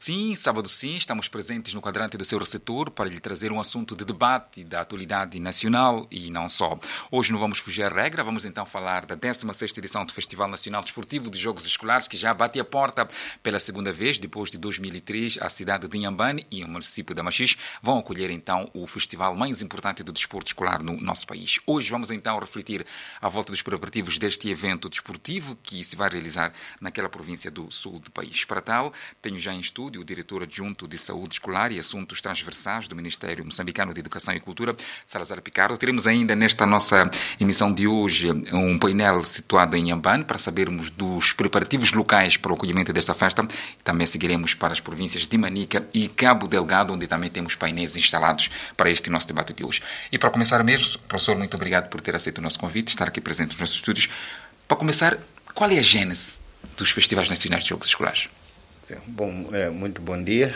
Sábado sim, estamos presentes no quadrante do seu receptor para lhe trazer um assunto de debate da atualidade nacional e não só. Hoje não vamos fugir à regra, vamos então falar da 16ª edição do Festival Nacional Desportivo de Jogos Escolares, que já bate a porta pela segunda vez, depois de 2003, a cidade de Inhambane e o município de Machixe vão acolher então o festival mais importante do desporto escolar no nosso país. Hoje vamos então refletir à volta dos preparativos deste evento desportivo que se vai realizar naquela província do sul do país. Para tal, tenho já em estúdio o diretor adjunto de Saúde Escolar e Assuntos Transversais do Ministério Moçambicano de Educação e Cultura, Salazar Picardo. Teremos ainda nesta nossa emissão de hoje um painel situado em Inhambane para sabermos dos preparativos locais para o acolhimento desta festa. Também seguiremos para as províncias de Manica e Cabo Delgado, onde também temos painéis instalados para este nosso debate de hoje. E para começar mesmo, professor, muito obrigado por ter aceito o nosso convite, estar aqui presente nos nossos estúdios. Para começar, qual é a gênese dos Festivais Nacionais de Jogos Escolares? Bom, muito bom dia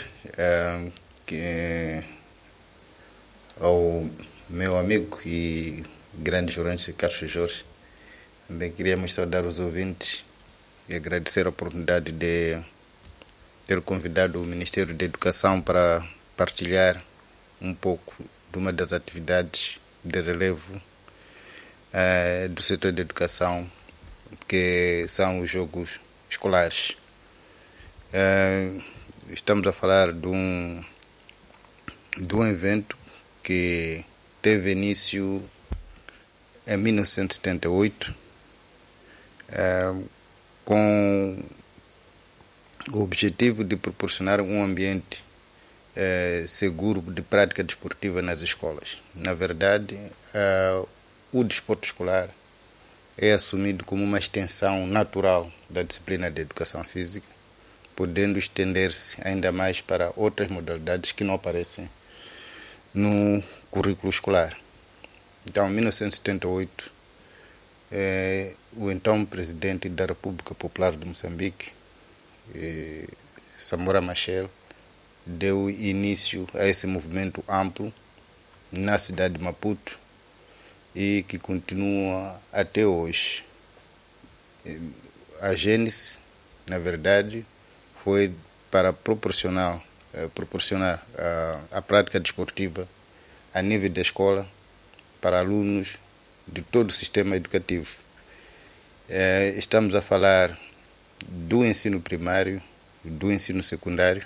ao meu amigo e grande jornalista Carlos Jorge. Também queríamos saudar os ouvintes e agradecer a oportunidade de ter convidado o Ministério da Educação para partilhar um pouco de uma das atividades de relevo do setor da educação, que são os Jogos Escolares. Estamos a falar de um evento que teve início em 1978, com o objetivo de proporcionar um ambiente seguro de prática desportiva nas escolas. Na verdade, o desporto escolar é assumido como uma extensão natural da disciplina de educação física, podendo estender-se ainda mais para outras modalidades que não aparecem no currículo escolar. Então, em 1978, o então presidente da República Popular de Moçambique, Samora Machel, deu início a esse movimento amplo na cidade de Maputo e que continua até hoje. A gênese, na verdade, foi para proporcionar a prática desportiva a nível da escola para alunos de todo o sistema educativo. Estamos a falar do ensino primário, do ensino secundário,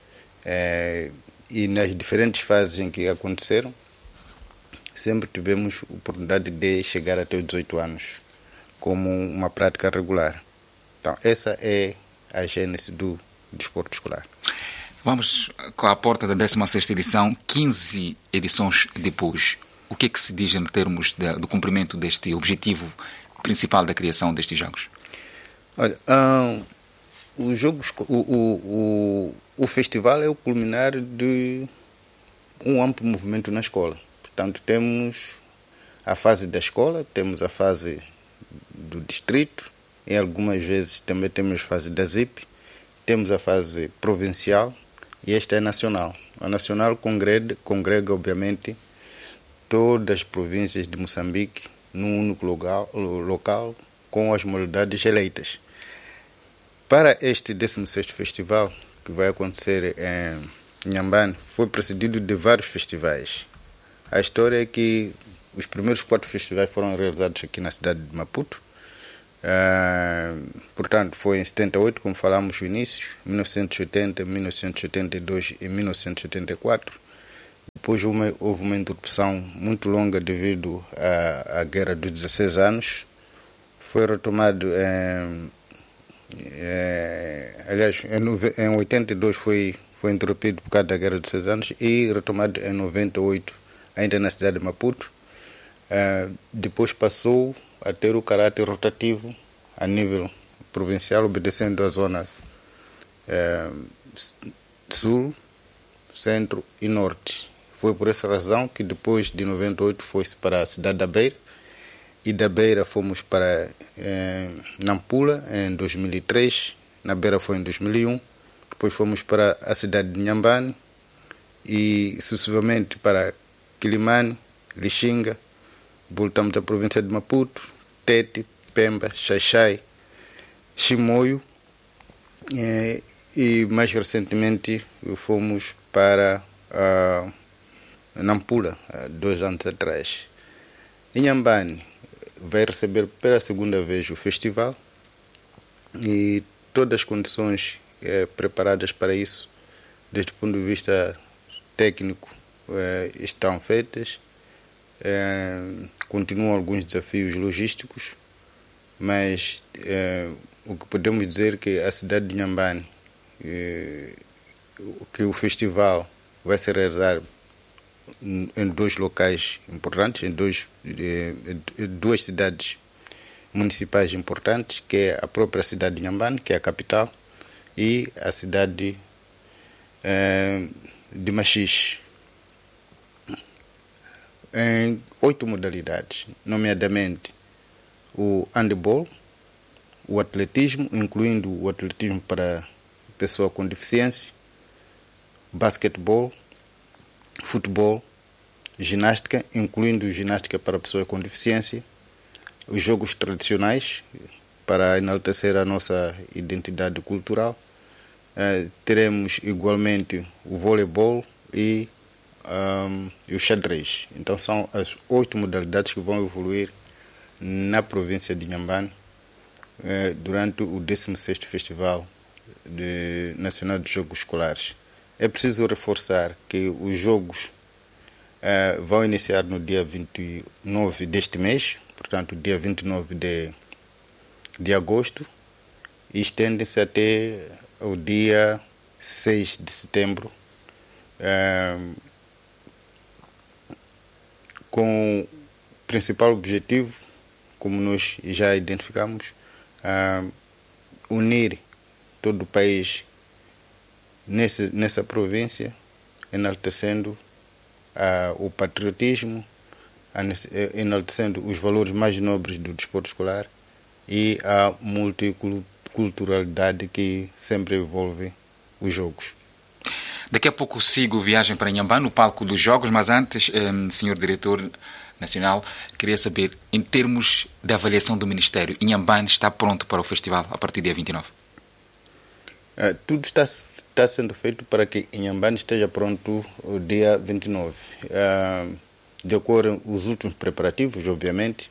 e nas diferentes fases em que aconteceram, sempre tivemos a oportunidade de chegar até os 18 anos como uma prática regular. Então, essa é a gênese do desporto escolar. Vamos com a porta da 16ª edição, 15 edições depois. O que é que se diz em termos do cumprimento deste objetivo principal da criação destes jogos? Olha, o festival é o culminar de um amplo movimento na escola. Portanto, temos a fase da escola, temos a fase do distrito, e algumas vezes também temos a fase da ZIP, temos a fase provincial e esta é nacional. A nacional congrega obviamente, todas as províncias de Moçambique num único local com as modalidades eleitas. Para este 16º festival, que vai acontecer em Inhambane, foi precedido de vários festivais. A história é que os primeiros 4 festivais foram realizados aqui na cidade de Maputo. Portanto, foi em 78, como falamos no início, 1980, 1982 e 1984. Depois houve uma interrupção muito longa devido à Guerra dos 16 anos. Foi retomado aliás, em 82 foi interrompido por causa da Guerra dos 16 anos e retomado em 98, ainda na cidade de Maputo. Depois passou a ter o caráter rotativo a nível provincial, obedecendo às zonas sul, centro e norte. Foi por essa razão que depois de 98 foi-se para a cidade da Beira, e da Beira fomos para Nampula em 2003, na Beira foi em 2001, depois fomos para a cidade de Inhambane e sucessivamente para Quilimane, Lixinga, voltamos à província de Maputo, Tete, Pemba, Xaixai, Chimoio E mais recentemente fomos para Nampula, 2 anos atrás. Inhambane vai receber pela segunda vez o festival e todas as condições preparadas para isso, desde o ponto de vista técnico, estão feitas. Continuam alguns desafios logísticos, mas o que podemos dizer é que a cidade de Inhambane, que o festival vai se realizar em 2 locais importantes, em duas cidades municipais importantes, que é a própria cidade de Inhambane, que é a capital, e a cidade de Machixe, em 8 modalidades, nomeadamente o handebol, o atletismo, incluindo o atletismo para pessoa com deficiência, basquetebol, futebol, ginástica, incluindo ginástica para pessoas com deficiência, os jogos tradicionais, para enaltecer a nossa identidade cultural. Teremos igualmente o voleibol e o xadrez. Então são as 8 modalidades que vão evoluir na província de Inhambane durante o 16º Festival Nacional de Jogos Escolares. É preciso reforçar que os jogos vão iniciar no dia 29 deste mês, portanto, dia 29 de agosto, e estendem-se até o dia 6 de setembro, com o principal objetivo, como nós já identificamos, unir todo o país nessa província, enaltecendo o patriotismo, enaltecendo os valores mais nobres do desporto escolar e a multiculturalidade que sempre envolve os jogos. Daqui a pouco sigo viagem para Inhambane, no palco dos jogos, mas antes, senhor diretor nacional, queria saber, em termos de avaliação do Ministério, Inhambane está pronto para o festival a partir do dia 29? Tudo está sendo feito para que Inhambane esteja pronto o dia 29. Decorrem os últimos preparativos, obviamente,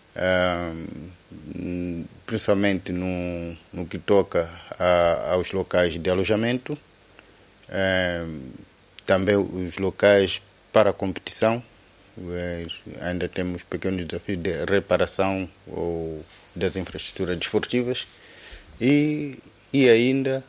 principalmente no que toca aos locais de alojamento, também os locais para a competição. Ainda temos pequenos desafios de reparação das infraestruturas desportivas e ainda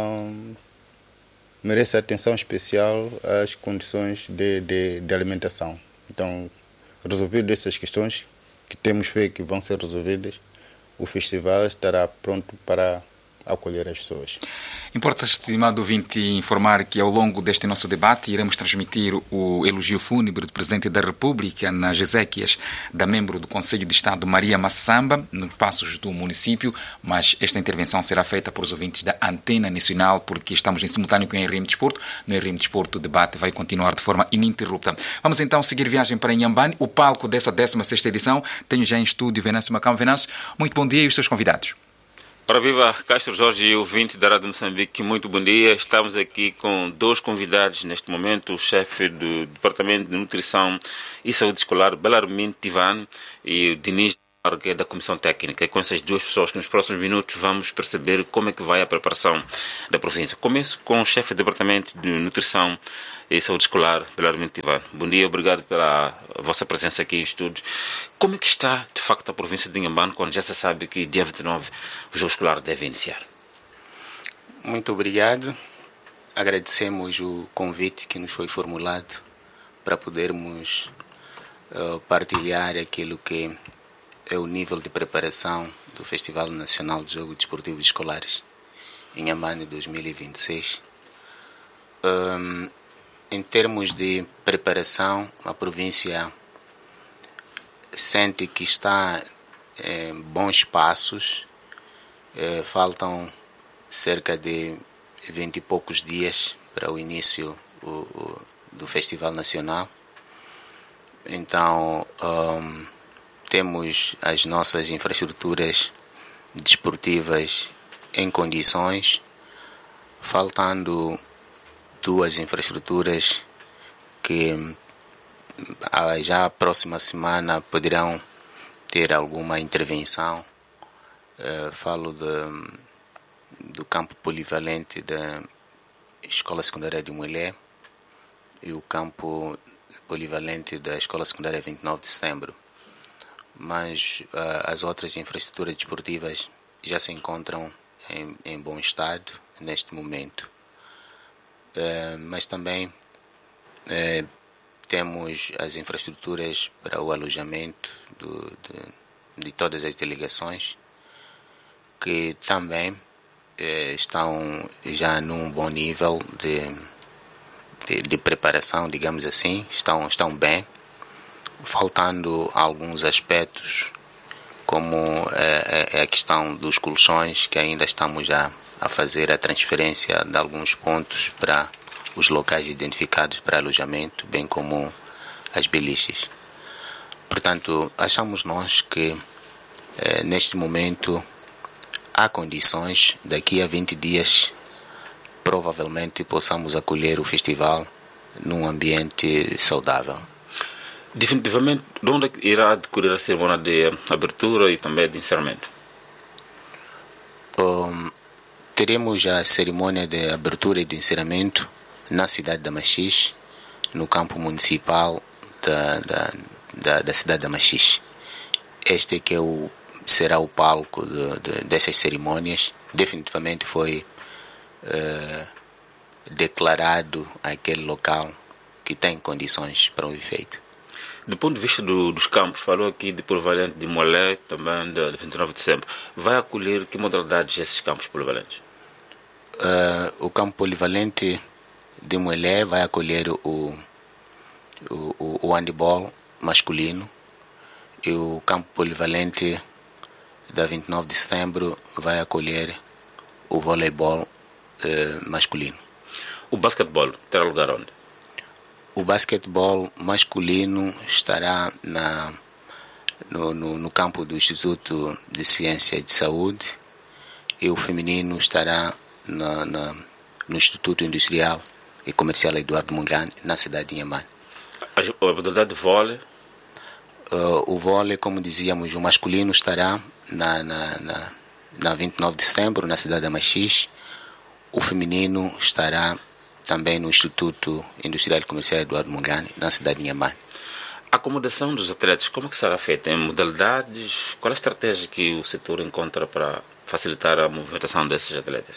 merece atenção especial às condições de alimentação. Então, resolvido essas questões, que temos fé que vão ser resolvidas, o festival estará pronto para acolher as pessoas. Importa, estimado ouvinte, informar que ao longo deste nosso debate iremos transmitir o elogio fúnebre do Presidente da República nas exéquias da membro do Conselho de Estado Maria Massamba, nos passos do município, mas esta intervenção será feita por os ouvintes da Antena Nacional, porque estamos em simultâneo com o RM Desporto. No RM Desporto o debate vai continuar de forma ininterrupta. Vamos então seguir viagem para Inhambane, o palco dessa 16ª edição. Tenho já em estúdio Venâncio Macão. Venâncio, muito bom dia e os seus convidados. Ora viva, Castro Jorge e ouvinte da Rádio Moçambique, muito bom dia. Estamos aqui com 2 convidados neste momento, o chefe do Departamento de Nutrição e Saúde Escolar, Bellarmine Tivan, e o Diniz que é da Comissão Técnica. E com essas 2 pessoas que nos próximos minutos vamos perceber como é que vai a preparação da província. Começo com o chefe do Departamento de Nutrição e Saúde Escolar, Bellarmine Tivan. Bom dia, obrigado pela vossa presença aqui em estúdio. Como é que está, de facto, a província de Inhambane, quando já se sabe que dia 29 o jogo escolar deve iniciar? Muito obrigado. Agradecemos o convite que nos foi formulado para podermos partilhar aquilo que é o nível de preparação do Festival Nacional de Jogos Desportivos Escolares em Inhambane 2026. Em termos de preparação, a província sente que está em bons passos. Faltam cerca de 20 e poucos dias para o início do Festival Nacional. Então, temos as nossas infraestruturas desportivas em condições. faltando duas infraestruturas que já a próxima semana poderão ter alguma intervenção. Falo do campo polivalente da Escola Secundária de Mulher e o campo polivalente da Escola Secundária 29 de Setembro. Mas as outras infraestruturas desportivas já se encontram em bom estado neste momento. Mas também temos as infraestruturas para o alojamento de todas as delegações, que também estão já num bom nível de preparação, digamos assim, estão bem, faltando alguns aspectos, como a questão dos colchões, que ainda estamos já a fazer a transferência de alguns pontos para os locais identificados para alojamento, bem como as beliches. Portanto, achamos nós que neste momento há condições, daqui a 20 dias, provavelmente possamos acolher o festival num ambiente saudável. Definitivamente, de onde irá decorrer a cerimônia de abertura e também de encerramento? Teremos a cerimônia de abertura e de encerramento na cidade de Machixe, no campo municipal da cidade de Machixe. Este que será o palco dessas cerimônias. Definitivamente foi declarado aquele local que tem condições para o efeito. Do ponto de vista dos campos, falou aqui de polivalente de Molé, também de 29 de setembro. Vai acolher que modalidades esses campos polivalentes? O campo polivalente de Molé vai acolher o handebol masculino, e o campo polivalente da 29 de setembro vai acolher o voleibol masculino. O basquetebol terá lugar onde? O basquetebol masculino estará no campo do Instituto de Ciência e de Saúde, e o feminino estará no Instituto Industrial e Comercial Eduardo Mondlane, na cidade de Inhambane. A modalidade de vôlei? O vôlei, como dizíamos, o masculino estará na 29 de setembro, na cidade de Machixe. O feminino estará também no Instituto Industrial e Comercial Eduardo Mondlane, na cidade de Inhambane. A acomodação dos atletas, como é que será feita? Em modalidades? Qual é a estratégia que o setor encontra para facilitar a movimentação desses atletas?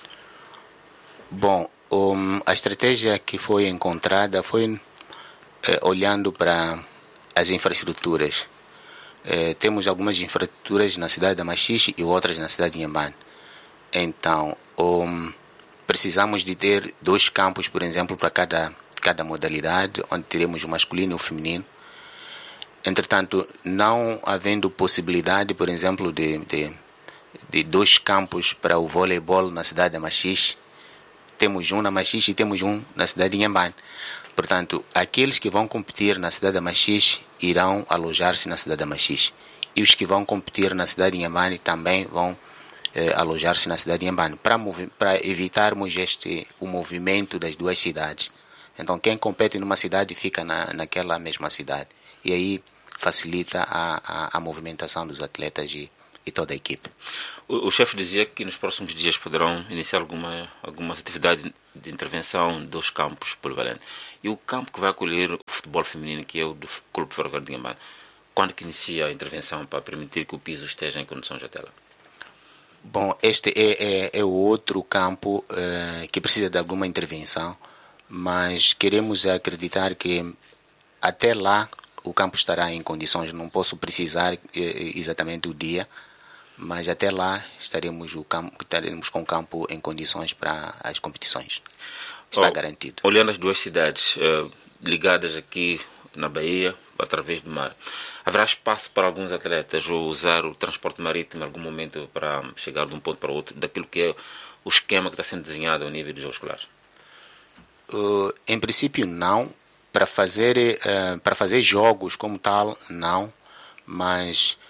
Bom, a estratégia que foi encontrada foi olhando para as infraestruturas. Temos algumas infraestruturas na cidade de Machixe e outras na cidade de Inhambane. Então, precisamos de ter 2 campos, por exemplo, para cada modalidade, onde teremos o masculino e o feminino. Entretanto, não havendo possibilidade, por exemplo, de 2 campos para o voleibol na cidade de Machixe, temos um na Machixe e temos um na cidade de Inhambane. Portanto, aqueles que vão competir na cidade de Machixe irão alojar-se na cidade de Machixe. E os que vão competir na cidade de Inhambane também vão alojar-se na cidade de Inhambane, para evitarmos o movimento das 2 cidades. Então, quem compete numa cidade fica naquela mesma cidade. E aí facilita a movimentação dos atletas e toda a equipe. O chefe dizia que nos próximos dias poderão iniciar algumas atividades de intervenção dos campos polivalentes. E o campo que vai acolher o futebol feminino, que é o do Clube Ferroviário de Inhambane, quando que inicia a intervenção para permitir que o piso esteja em condições de tela? Bom, este é o outro campo que precisa de alguma intervenção, mas queremos acreditar que até lá o campo estará em condições. Não posso precisar exatamente o dia, mas até lá estaremos com o campo em condições para as competições. Está garantido. Olhando as 2 cidades ligadas aqui na Bahia, através do mar, haverá espaço para alguns atletas ou usar o transporte marítimo em algum momento para chegar de um ponto para o outro, daquilo que é o esquema que está sendo desenhado ao nível dos jogos escolares? Em princípio, não. Para fazer jogos como tal, não. Mas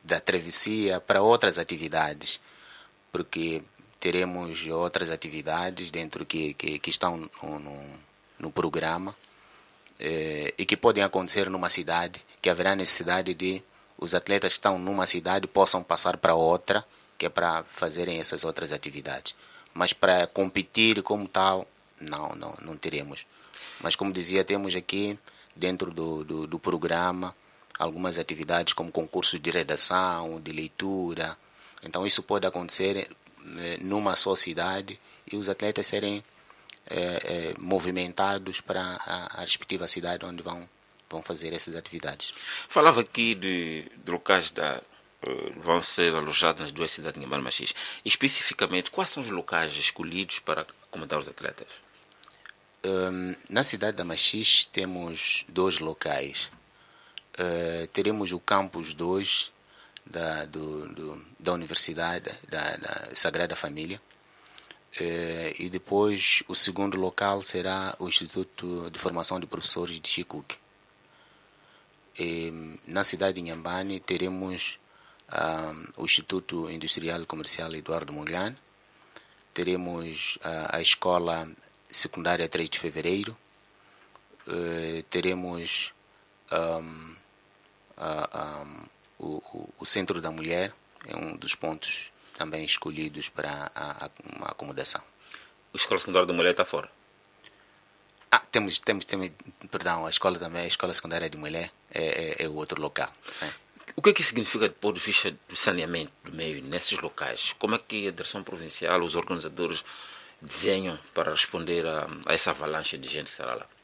da travessia para outras atividades, porque teremos outras atividades dentro que estão no programa e que podem acontecer numa cidade, que haverá necessidade de os atletas que estão numa cidade possam passar para outra, que é para fazerem essas outras atividades. Mas para competir como tal, não teremos. Mas como dizia, temos aqui dentro do programa algumas atividades como concursos de redação, de leitura. Então isso pode acontecer numa só cidade e os atletas serem movimentados para a respectiva cidade onde vão fazer essas atividades. Falava aqui de locais vão ser alojados nas duas cidades de Inhambane e Machixe. Especificamente, quais são os locais escolhidos para acomodar os atletas? Na cidade da Machixe temos 2 locais. Teremos o Campus 2 da Universidade da Sagrada Família. E depois o segundo local será o Instituto de Formação de Professores de Chicuque. Na cidade de Inhambane teremos o Instituto Industrial e Comercial Eduardo Mondlane, teremos a Escola Secundária 3 de Fevereiro, teremos o Centro da Mulher, é um dos pontos também escolhidos para uma acomodação. A Escola Secundária da Mulher está fora? Temos, perdão, a escola também, a Escola Secundária de Mulher é o outro local. Sim. O que é que significa, do ponto de vista do saneamento do meio nesses locais? Como é que a direção provincial, os organizadores desenham para responder a essa avalanche de gente que estará lá?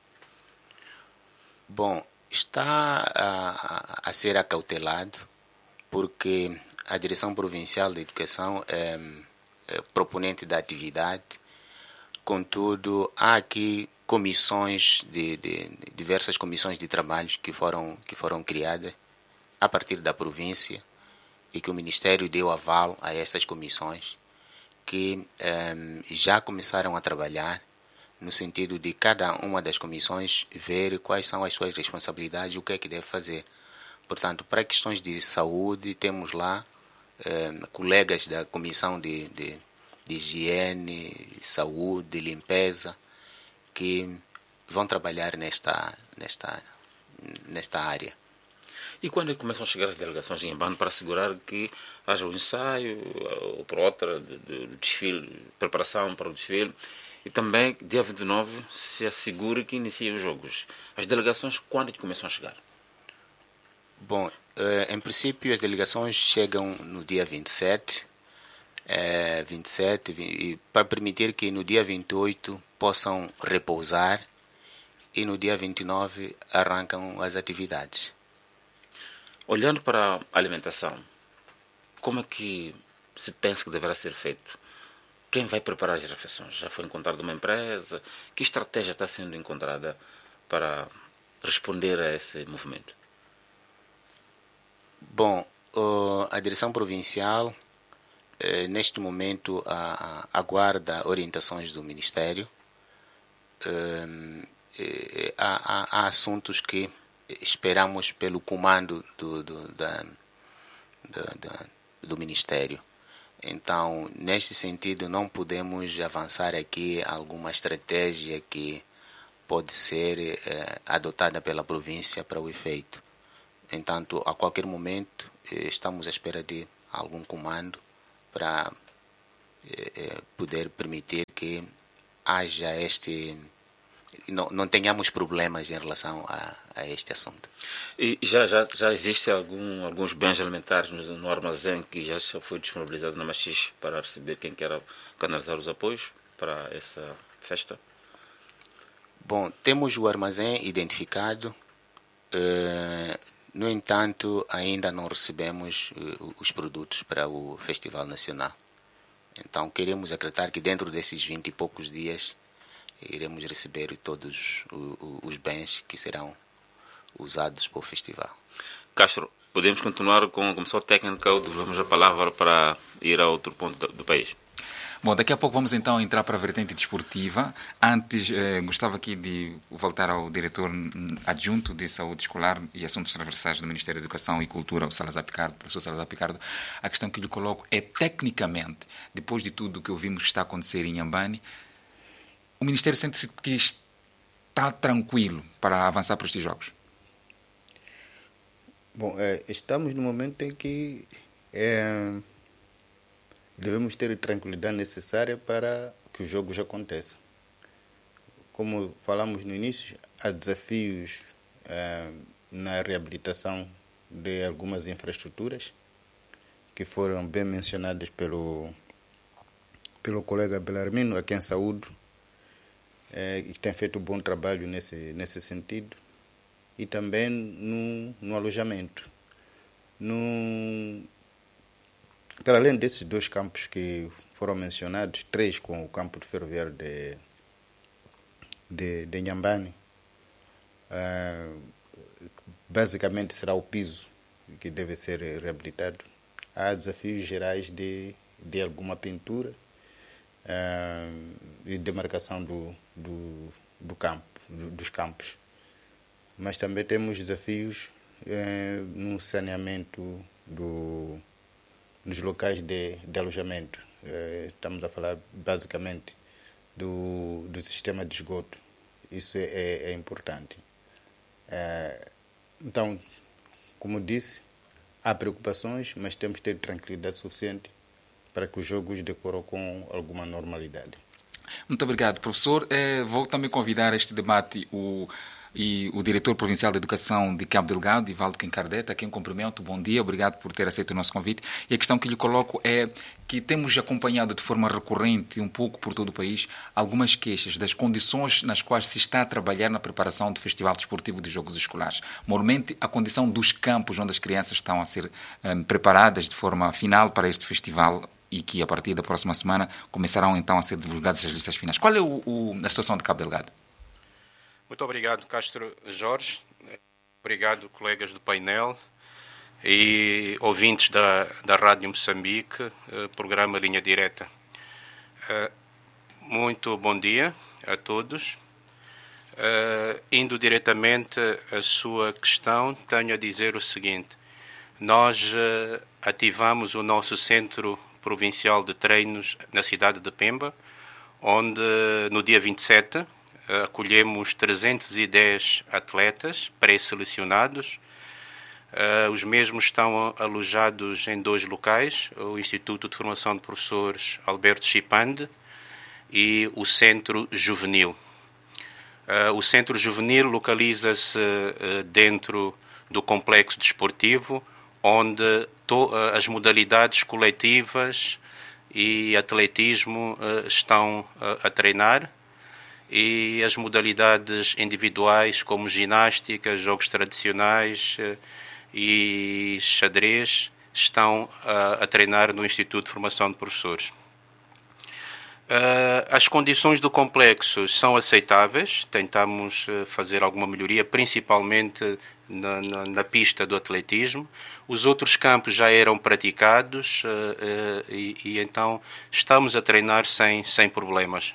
Bom, está a ser acautelado porque a Direção Provincial de Educação é proponente da atividade. Contudo, há aqui comissões diversas comissões de trabalho que foram criadas a partir da província e que o Ministério deu aval a essas comissões que já começaram a trabalhar no sentido de cada uma das comissões ver quais são as suas responsabilidades e o que é que deve fazer. Portanto, para questões de saúde, temos lá colegas da Comissão de Higiene, Saúde, Limpeza, que vão trabalhar nesta área. E quando começam a chegar as delegações em Inhambane para assegurar que haja um ensaio, ou por outra, do desfile, preparação para o desfile, e também, dia 29, se assegure que iniciam os jogos. As delegações, quando começam a chegar? Bom, em princípio, as delegações chegam no dia 27, e para permitir que no dia 28 possam repousar e no dia 29 arrancam as atividades. Olhando para a alimentação, como é que se pensa que deverá ser feito? Quem vai preparar as refeições? Já foi encontrada uma empresa? Que estratégia está sendo encontrada para responder a esse movimento? Bom, a Direção Provincial, neste momento, aguarda orientações do Ministério. Há assuntos que esperamos pelo comando do Ministério. Então, neste sentido, não podemos avançar aqui alguma estratégia que pode ser adotada pela província para o efeito. Entanto, a qualquer momento, estamos à espera de algum comando para poder permitir que haja não tenhamos problemas em relação a este assunto. E já existem alguns bens alimentares no armazém que já foi disponibilizado na Machixe para receber quem quer canalizar os apoios para essa festa? Bom, temos o armazém identificado, no entanto, ainda não recebemos os produtos para o Festival Nacional. Então, queremos acreditar que dentro desses 20 e poucos dias iremos receber todos os bens que serão usados para o festival. Castro, podemos continuar com a Comissão Técnica ou devolvemos a palavra para ir a outro ponto do país? Bom, daqui a pouco vamos então entrar para a vertente desportiva. Antes, gostava aqui de voltar ao diretor adjunto de Saúde Escolar e Assuntos Transversais do Ministério da Educação e Cultura, o Salazar Picardo, professor Salazar Picardo. A questão que lhe coloco é, tecnicamente, depois de tudo o que ouvimos que está a acontecer em Inhambane, o Ministério sente-se que está tranquilo para avançar para estes jogos? Bom, estamos no momento em que devemos ter a tranquilidade necessária para que os jogos aconteçam. Como falamos no início, há desafios na reabilitação de algumas infraestruturas que foram bem mencionadas pelo colega Belarmino, a quem saúdo, que tem feito um bom trabalho nesse sentido, e também no alojamento. Para além desses 2 campos que foram mencionados, 3 com o campo de ferroviário de Inhambane, basicamente será o piso que deve ser reabilitado. Há desafios gerais de alguma pintura e demarcação dos campos. Mas também temos desafios no saneamento nos locais de alojamento. Estamos a falar basicamente do sistema de esgoto. Isso é importante. Então, como disse, há preocupações, mas temos que ter tranquilidade suficiente para que os jogos decorram com alguma normalidade. Muito obrigado, professor. Vou também convidar a este debate o diretor provincial de Educação de Cabo Delgado, Ivaldo Quincardeta, a quem cumprimento. Bom dia, obrigado por ter aceito o nosso convite. E a questão que lhe coloco é que temos acompanhado de forma recorrente, um pouco por todo o país, algumas queixas das condições nas quais se está a trabalhar na preparação do Festival Desportivo de Jogos Escolares. Moralmente, a condição dos campos onde as crianças estão a ser preparadas de forma final para este festival e que, a partir da próxima semana, começarão então a ser divulgadas as listas finais. Qual é a situação de Cabo Delgado? Muito obrigado, Castro Jorge. Obrigado, colegas do painel e ouvintes da Rádio Moçambique, programa Linha Direta. Muito bom dia a todos. Indo diretamente à sua questão, tenho a dizer o seguinte. Nós ativamos o nosso Centro Provincial de Treinos na cidade de Pemba, onde no dia 27 acolhemos 310 atletas pré-selecionados. Os mesmos estão alojados em 2 locais, o Instituto de Formação de Professores Alberto Chipande e o Centro Juvenil. O Centro Juvenil localiza-se dentro do complexo desportivo, onde as modalidades coletivas e atletismo estão a treinar, e as modalidades individuais como ginástica, jogos tradicionais e xadrez estão a treinar no Instituto de Formação de Professores. As condições do complexo são aceitáveis, tentamos fazer alguma melhoria, principalmente na pista do atletismo. Os outros campos já eram praticados e então estamos a treinar sem problemas.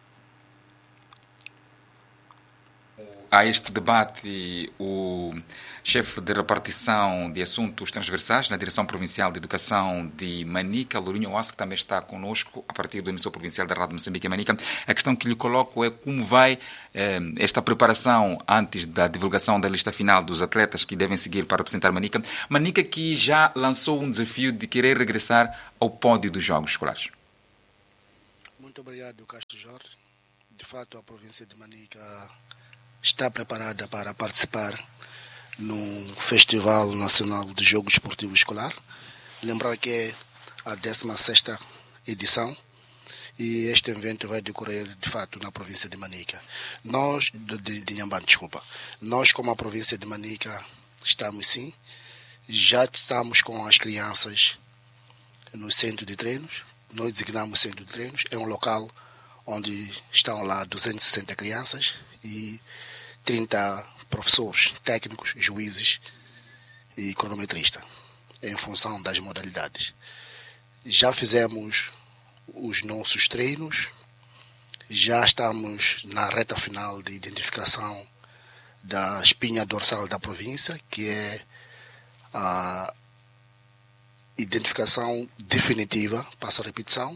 A este debate, o chefe de repartição de assuntos transversais na Direção Provincial de Educação de Manica, Lourinho Osso, que também está conosco a partir do emissor provincial da Rádio Moçambique em Manica. A questão que lhe coloco é como vai esta preparação antes da divulgação da lista final dos atletas que devem seguir para representar Manica. Manica que já lançou um desafio de querer regressar ao pódio dos Jogos Escolares. Muito obrigado, Castro Jorge. De fato, a província de Manica está preparada para participar no Festival Nacional de Jogos Esportivo Escolar. Lembrar que é a 16ª edição e este evento vai decorrer, de fato, na província de Manica. Nós, de Inhambane, desculpa. Nós, como a província de Manica, estamos sim. Já estamos com as crianças no centro de treinos. Nós designamos centro de treinos. É um local onde estão lá 260 crianças e 30 professores, técnicos, juízes e cronometrista, em função das modalidades. Já fizemos os nossos treinos. Já estamos na reta final de identificação da espinha dorsal da província, que é a identificação definitiva, passo a repetição,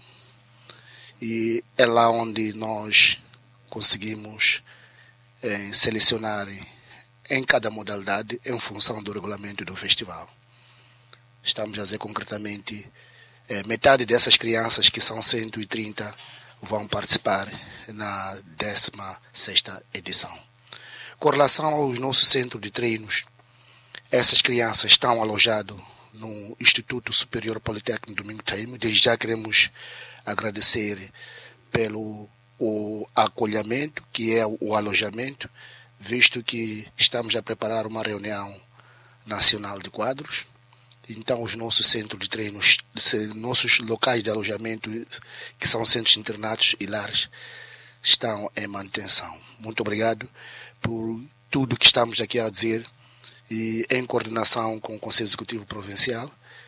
e é lá onde nós conseguimos selecionar em cada modalidade em função do regulamento do festival. Estamos a dizer concretamente, metade dessas crianças, que são 130, vão participar na 16ª edição. Com relação aos nossos centros de treinos, essas crianças estão alojadas no Instituto Superior Politécnico Domingo Taime. Desde já queremos agradecer pelo acolhimento, que é o alojamento, visto que estamos a preparar uma reunião nacional de quadros. Então, os nossos centros de treinos, nossos locais de alojamento, que são centros internatos e lares, estão em manutenção. Muito obrigado por tudo que estamos aqui a dizer, e em coordenação com o Conselho Executivo Provincial.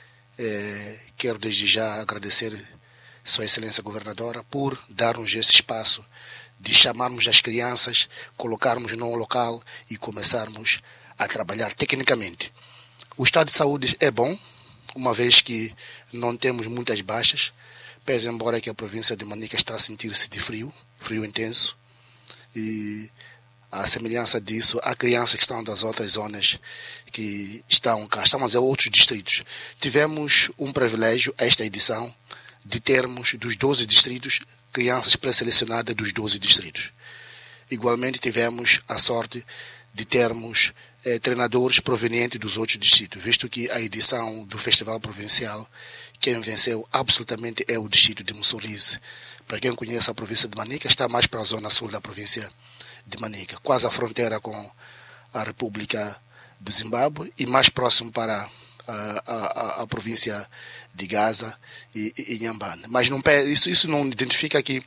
Quero desde já agradecer Sua Excelência Governadora por dar-nos esse espaço de chamarmos as crianças, colocarmos num local e começarmos a trabalhar tecnicamente. O estado de saúde é bom, uma vez que não temos muitas baixas, pese embora que a província de Manica está a sentir-se de frio intenso, e a semelhança disso, há crianças que estão das outras zonas que estão cá, estamos a outros distritos. Tivemos um privilégio, esta edição, de termos dos 12 distritos, crianças pré-selecionadas dos 12 distritos. Igualmente tivemos a sorte de termos treinadores provenientes dos outros distritos, visto que a edição do Festival Provincial, quem venceu absolutamente é o distrito de Mussurize. Para quem conhece a província de Manica, está mais para a zona sul da província de Manica, quase a fronteira com a República do Zimbábue, e mais próximo para a província de Gaza e Inhambane. Mas não, isso não identifica que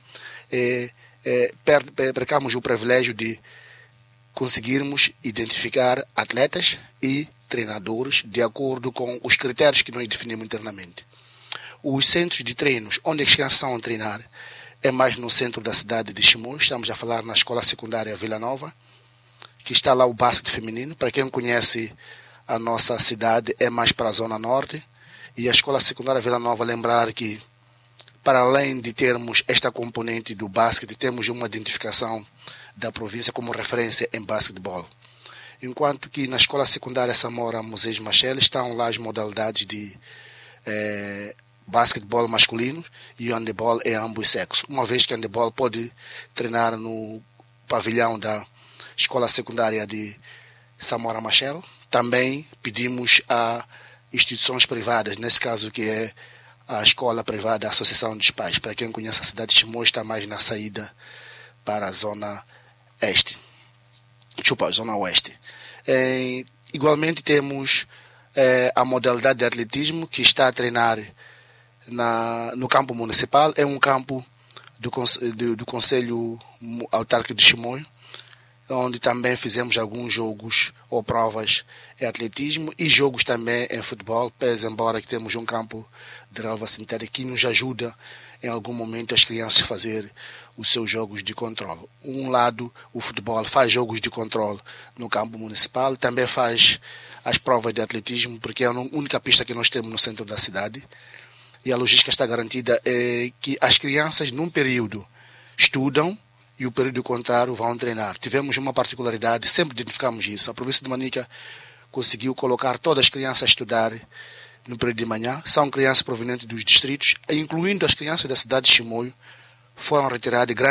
percamos o privilégio de conseguirmos identificar atletas e treinadores de acordo com os critérios que nós definimos internamente. Os centros de treinos onde as crianças estão a treinar é mais no centro da cidade de Chimoio. Estamos a falar na Escola Secundária Vila Nova, que está lá o basquete feminino. Para quem conhece a nossa cidade, é mais para a zona norte. E a Escola Secundária Vila Nova, lembrar que, para além de termos esta componente do basquete, temos uma identificação da província como referência em basquetebol. Enquanto que na Escola Secundária Samora Moisés Machel estão lá as modalidades de basquetebol masculino e handebol em ambos sexos. Uma vez que handebol pode treinar no pavilhão da Escola Secundária de Samora Machel, também pedimos a instituições privadas, nesse caso que é a escola privada, a Associação dos Pais. Para quem conhece a cidade de Chimoio, está mais na saída para a zona zona oeste. Igualmente temos a modalidade de atletismo, que está a treinar no campo municipal. É um campo do Conselho Autárquico de Chimoio, onde também fizemos alguns jogos ou provas em atletismo e jogos também em futebol, pese embora que temos um campo de relva sintética que nos ajuda em algum momento as crianças a fazer os seus jogos de controle. Um lado, o futebol faz jogos de controle no campo municipal, também faz as provas de atletismo, porque é a única pista que nós temos no centro da cidade, e a logística está garantida, que as crianças num período estudam e o período contrário vão treinar. Tivemos uma particularidade, sempre identificamos isso. A província de Manica conseguiu colocar todas as crianças a estudar no período de manhã. São crianças provenientes dos distritos, incluindo as crianças da cidade de Chimoio, foram retiradas